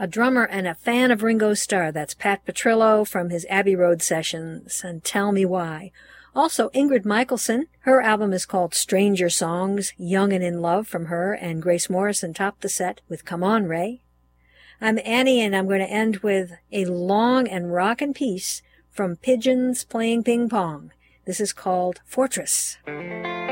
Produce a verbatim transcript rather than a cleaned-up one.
a drummer and a fan of Ringo Starr. That's Pat Petrillo from his Abbey Road sessions and Tell Me Why. Also, Ingrid Michaelson. Her album is called Stranger Songs, Young and in Love from her, and Grace Morrison topped the set with Come On, Ray. I'm Annie, and I'm going to end with a long and rockin' piece from Pigeons Playing Ping Pong. This is called Fortress.